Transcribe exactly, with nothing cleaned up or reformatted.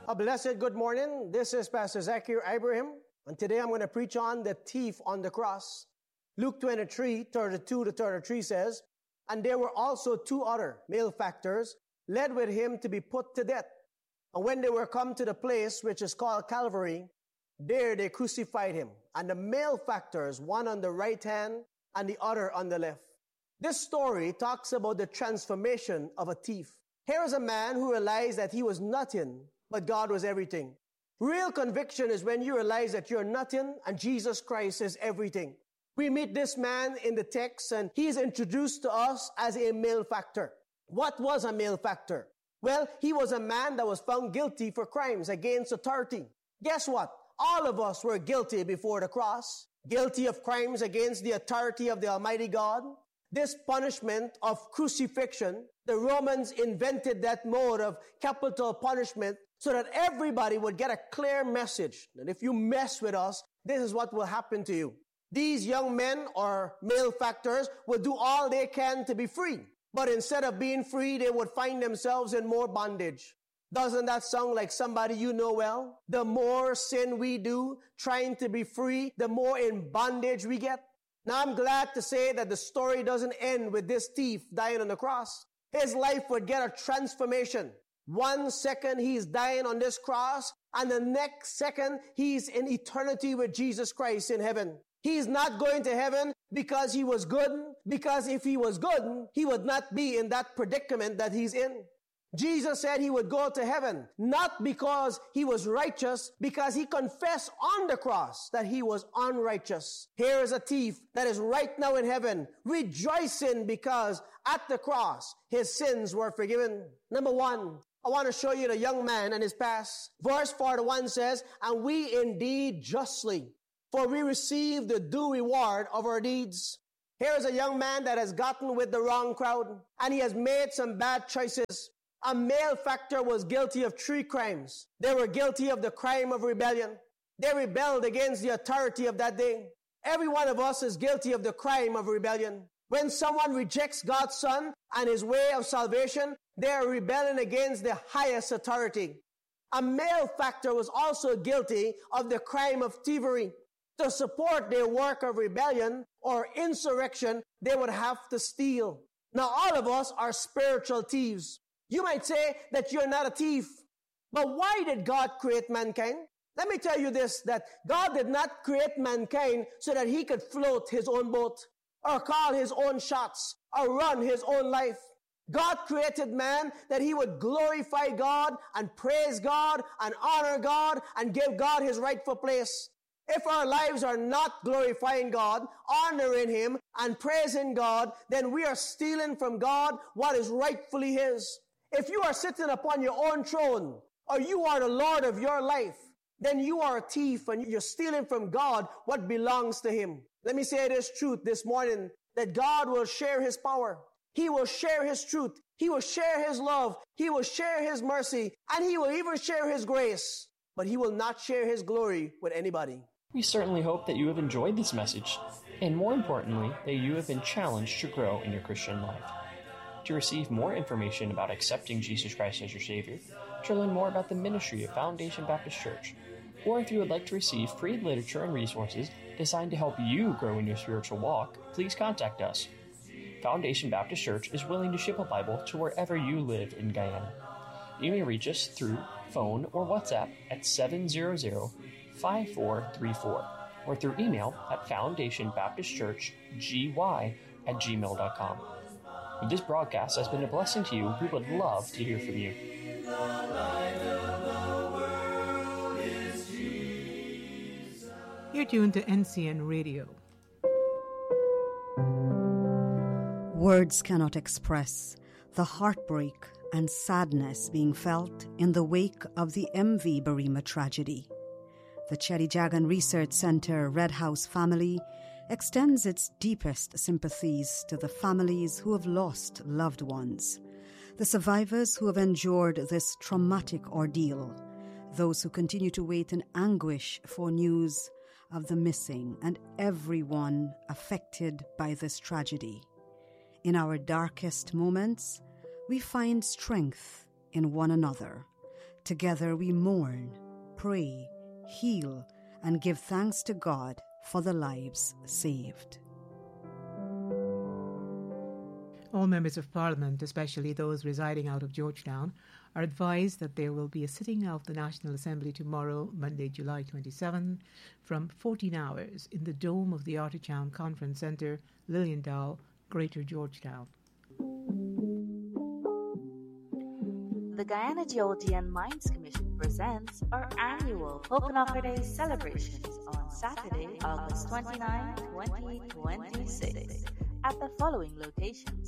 A blessed good morning. This is Pastor Zakir Ibrahim, and today I'm going to preach on the thief on the cross. Luke twenty-three, thirty-two to thirty-three says, "And there were also two other malefactors led with him to be put to death. And when they were come to the place which is called Calvary, there they crucified him, and the malefactors, one on the right hand and the other on the left." This story talks about the transformation of a thief. Here is a man who realized that he was nothing, but God was everything. Real conviction is when you realize that you're nothing and Jesus Christ is everything. We meet this man in the text, and he is introduced to us as a malefactor. What was a malefactor? Well, he was a man that was found guilty for crimes against authority. Guess what? All of us were guilty before the cross, guilty of crimes against the authority of the Almighty God. This punishment of crucifixion, the Romans invented that mode of capital punishment so that everybody would get a clear message that if you mess with us, this is what will happen to you. These young men or malefactors would do all they can to be free. But instead of being free, they would find themselves in more bondage. Doesn't that sound like somebody you know well? The more sin we do, trying to be free, the more in bondage we get. Now I'm glad to say that the story doesn't end with this thief dying on the cross. His life would get a transformation. One second he's dying on this cross, and the next second he's in eternity with Jesus Christ in heaven. He's not going to heaven because he was good, because if he was good, he would not be in that predicament that he's in. Jesus said he would go to heaven, not because he was righteous, because he confessed on the cross that he was unrighteous. Here is a thief that is right now in heaven, rejoicing because at the cross, his sins were forgiven. Number one, I want to show you the young man and his past. Verse forty-one says, "And we indeed justly, for we receive the due reward of our deeds." Here is a young man that has gotten with the wrong crowd, and he has made some bad choices. A malefactor was guilty of three crimes. They were guilty of the crime of rebellion. They rebelled against the authority of that day. Every one of us is guilty of the crime of rebellion. When someone rejects God's Son and his way of salvation, they are rebelling against the highest authority. A malefactor was also guilty of the crime of thievery. To support their work of rebellion or insurrection, they would have to steal. Now all of us are spiritual thieves. You might say that you're not a thief. But why did God create mankind? Let me tell you this, that God did not create mankind so that he could float his own boat, or call his own shots, or run his own life. God created man that he would glorify God and praise God and honor God and give God his rightful place. If our lives are not glorifying God, honoring him, and praising God, then we are stealing from God what is rightfully his. If you are sitting upon your own throne, or you are the Lord of your life, then you are a thief and you're stealing from God what belongs to him. Let me say this truth this morning, that God will share his power. He will share his truth. He will share his love. He will share his mercy. And he will even share his grace. But he will not share his glory with anybody. We certainly hope that you have enjoyed this message, and more importantly, that you have been challenged to grow in your Christian life. To receive more information about accepting Jesus Christ as your Savior, to learn more about the ministry of Foundation Baptist Church, or if you would like to receive free literature and resources designed to help you grow in your spiritual walk, please contact us. Foundation Baptist Church is willing to ship a Bible to wherever you live in Guyana. You may reach us through phone or WhatsApp at seven hundred, five four three four, or through email at foundationbaptistchurchgy at gmail dot com. If this broadcast has been a blessing to you, we would love to hear from you. You're tuned to N C N Radio. Words cannot express the heartbreak and sadness being felt in the wake of the M V Barima tragedy. The Cheddi Jagan Research Center Red House family extends its deepest sympathies to the families who have lost loved ones, the survivors who have endured this traumatic ordeal, those who continue to wait in anguish for news of the missing, and everyone affected by this tragedy. In our darkest moments, we find strength in one another Together we mourn, pray, heal, and give thanks to God for the lives saved. All members of Parliament, especially those residing out of Georgetown, are advised that there will be a sitting of the National Assembly tomorrow, Monday, July twenty-seventh, from fourteen hours in the dome of the Artichown Conference Centre, Lilliendale, Greater Georgetown. The Guyana Geology Mines Commission presents our annual Hokanaka Day celebrations on Saturday, August twenty-ninth, twenty twenty-six at the following locations: